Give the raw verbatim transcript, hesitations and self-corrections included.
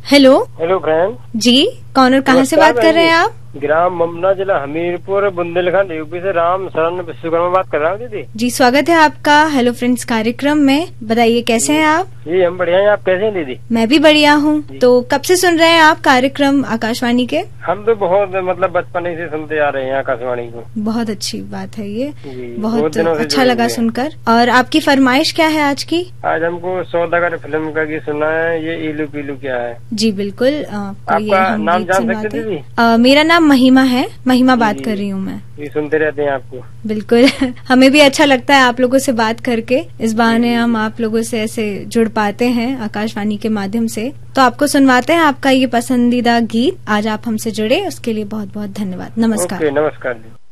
Hello hello friend जी, कौन और कहाँ से बात कर रहे हैं आप? ग्राम ममना, जिला हमीरपुर, बुंदेलखंड, यूपी से राम शरण विश्वकर्मा बात कर रहा हूँ दीदी। जी, स्वागत है आपका हेलो फ्रेंड्स कार्यक्रम में। बताइए कैसे हैं आप? जी हम बढ़िया हैं, आप कैसे हैं दीदी? मैं भी बढ़िया हूँ। तो कब से सुन रहे हैं आप कार्यक्रम आकाशवाणी के? हम तो बहुत मतलब बचपन ही से सुनते आ रहे हैं आकाशवाणी को। बहुत अच्छी बात है ये, बहुत, बहुत बहुत अच्छा लगा सुनकर। और आपकी फरमाइश क्या है आज की? आज हमको सौदागर फिल्म का गीत सुनना है, ये इलू पीलू क्या है। जी बिल्कुल। आपका नाम जान सकते हैं दीदी? मेरा नाम महिमा है, महिमा बात कर रही हूँ मैं। जी सुनते रहते हैं आपको। बिल्कुल हमें भी अच्छा लगता है आप लोगों से बात करके। इस बहाने हम आप लोगों से ऐसे जुड़ पाते हैं आकाशवाणी के माध्यम से। तो आपको सुनवाते हैं आपका ये पसंदीदा गीत। आज आप हमसे जुड़े उसके लिए बहुत बहुत धन्यवाद। नमस्कार। ओके, नमस्कार जी।